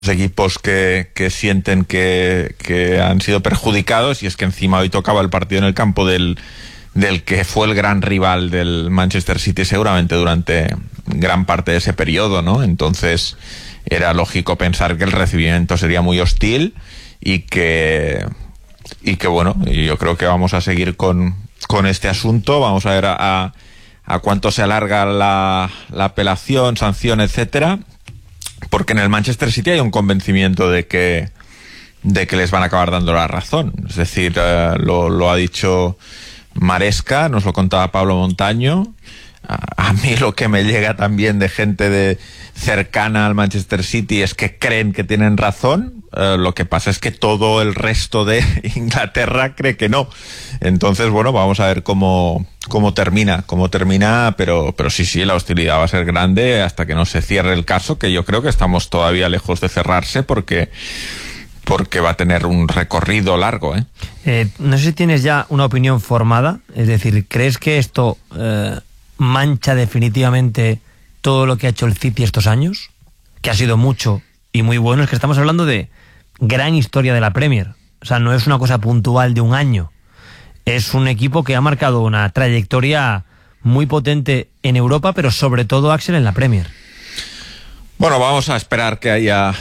equipos que sienten que han sido perjudicados, y es que encima hoy tocaba el partido en el campo del que fue el gran rival del Manchester City seguramente durante gran parte de ese periodo, ¿no? Entonces era lógico pensar que el recibimiento sería muy hostil y que bueno, yo creo que vamos a seguir con este asunto. Vamos a ver a cuánto se alarga la apelación, sanción, etcétera, porque en el Manchester City hay un convencimiento de que les van a acabar dando la razón. Es decir, lo ha dicho Maresca, nos lo contaba Pablo Montaño. A mí lo que me llega también de gente cercana al Manchester City es que creen que tienen razón. Lo que pasa es que todo el resto de Inglaterra cree que no. Entonces, bueno, vamos a ver cómo termina, pero sí, la hostilidad va a ser grande hasta que no se cierre el caso, que yo creo que estamos todavía lejos de cerrarse porque va a tener un recorrido largo, No sé si tienes ya una opinión formada, es decir, ¿crees que esto mancha definitivamente todo lo que ha hecho el City estos años? Que ha sido mucho y muy bueno. Es que estamos hablando de gran historia de la Premier. O sea, no es una cosa puntual de un año. Es un equipo que ha marcado una trayectoria muy potente en Europa, pero sobre todo, Axel, en la Premier. Bueno, vamos a esperar que haya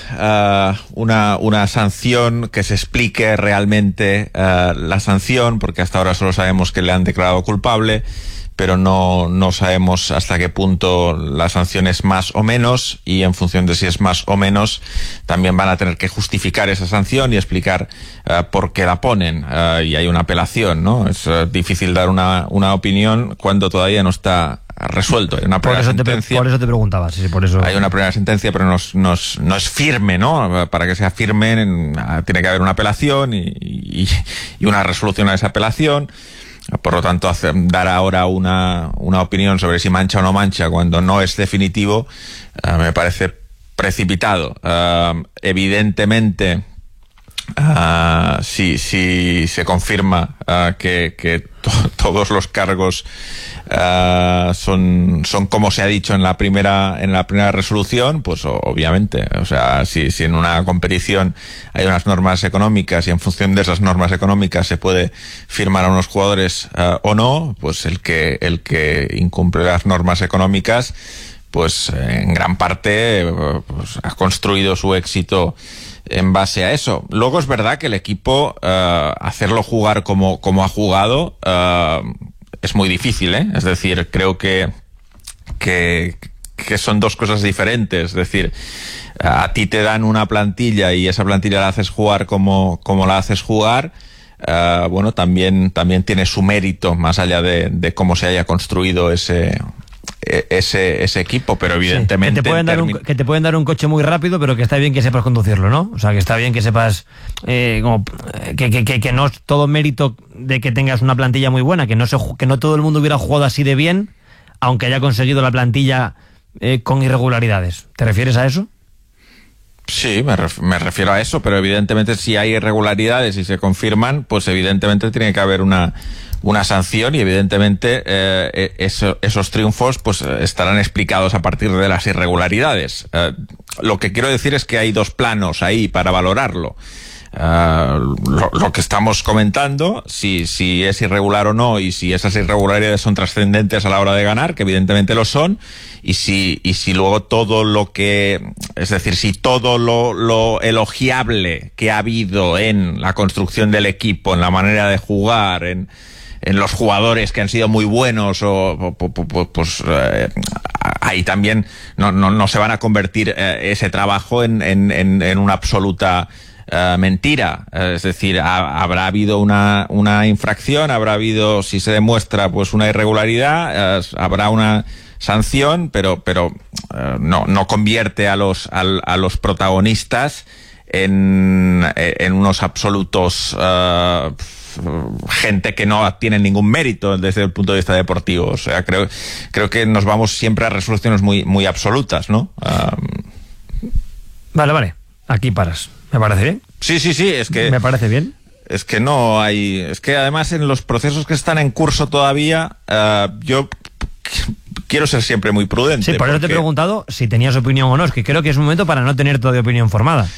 una sanción, que se explique realmente la sanción, porque hasta ahora solo sabemos que le han declarado culpable, pero no sabemos hasta qué punto la sanción es más o menos, y en función de si es más o menos también van a tener que justificar esa sanción y explicar por qué la ponen, y hay una apelación, ¿no? Es difícil dar una opinión cuando todavía no está resuelto. Hay una primera sentencia. Por eso te preguntaba. Sí, por eso. Hay una primera sentencia, pero no es firme, ¿no? Para que sea firme tiene que haber una apelación y una resolución a esa apelación. Por lo tanto, dar ahora una opinión sobre si mancha o no mancha cuando no es definitivo me parece precipitado. Evidentemente, si se confirma que todos los cargos son como se ha dicho en la primera resolución, pues obviamente, o sea, si en una competición hay unas normas económicas y en función de esas normas económicas se puede firmar a unos jugadores o no, pues el que incumple las normas económicas, pues en gran parte pues, ha construido su éxito en base a eso. Luego es verdad que el equipo, hacerlo jugar como ha jugado, es muy difícil, ¿eh? Es decir, creo que son dos cosas diferentes. Es decir, a ti te dan una plantilla y esa plantilla la haces jugar como la haces jugar. Bueno, también tiene su mérito, más allá de cómo se haya construido ese equipo, pero evidentemente... Sí, que te pueden dar un coche muy rápido, pero que está bien que sepas conducirlo, ¿no? O sea, que está bien que sepas que no es todo mérito de que tengas una plantilla muy buena, que no todo el mundo hubiera jugado así de bien, aunque haya conseguido la plantilla con irregularidades. ¿Te refieres a eso? Sí, me refiero a eso, pero evidentemente si hay irregularidades y se confirman, pues evidentemente tiene que haber una sanción, y evidentemente esos triunfos pues estarán explicados a partir de las irregularidades. Lo que quiero decir es que hay dos planos ahí para valorarlo. Lo que estamos comentando, si es irregular o no, y si esas irregularidades son trascendentes a la hora de ganar, que evidentemente lo son, y si luego todo lo que, es decir, si todo lo elogiable que ha habido en la construcción del equipo, en la manera de jugar, en los jugadores que han sido muy buenos, pues ahí también no se van a convertir ese trabajo en una absoluta mentira. Es decir, habrá habido una infracción, habrá habido, si se demuestra, pues una irregularidad, habrá una sanción, pero no convierte a los protagonistas en unos absolutos gente que no tiene ningún mérito desde el punto de vista deportivo. O sea, creo que nos vamos siempre a resoluciones muy absolutas, ¿no? Vale, aquí paras. ¿Me parece bien? Sí, es que... ¿Me parece bien? Es que no hay... Es que además en los procesos que están en curso todavía, yo quiero ser siempre muy prudente. Sí, por eso te he preguntado si tenías opinión o no. Es que creo que es un momento para no tener todavía opinión formada.